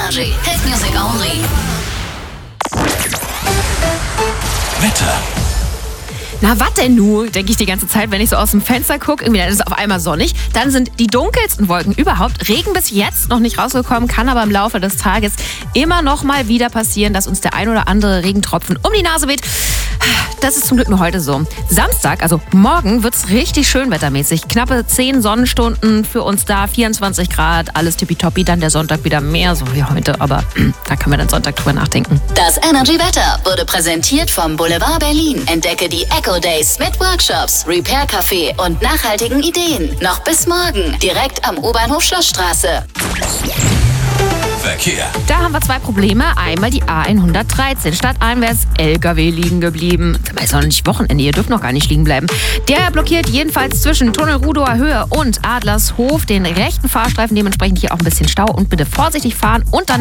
Energy. Hit music only. Wetter. Na, was denn nu? Denke ich die ganze Zeit, wenn ich so aus dem Fenster gucke. Irgendwie, dann ist es auf einmal sonnig. Dann sind die dunkelsten Wolken überhaupt. Regen bis jetzt noch nicht rausgekommen, kann aber im Laufe des Tages immer noch mal wieder passieren, dass uns der ein oder andere Regentropfen um die Nase weht. Das ist zum Glück nur heute so. Samstag, also morgen, wird's richtig schön wettermäßig. Knappe 10 Sonnenstunden für uns da, 24 Grad, alles tippitoppi. Dann der Sonntag wieder mehr, so wie heute. Aber da können wir dann Sonntag drüber nachdenken. Das Energy Wetter wurde präsentiert vom Boulevard Berlin. Entdecke die Eco Days mit Workshops, Repair Café und nachhaltigen Ideen. Noch bis morgen, direkt am U-Bahnhof Schlossstraße. Verkehr. Da haben wir 2 Probleme. Einmal die A113. Stadteinwärts LKW liegen geblieben. Dabei ist doch nicht Wochenende, ihr dürft noch gar nicht liegen bleiben. Der blockiert jedenfalls zwischen Tunnel Rudower Höhe und Adlershof den rechten Fahrstreifen. Dementsprechend hier auch ein bisschen Stau und bitte vorsichtig fahren und dann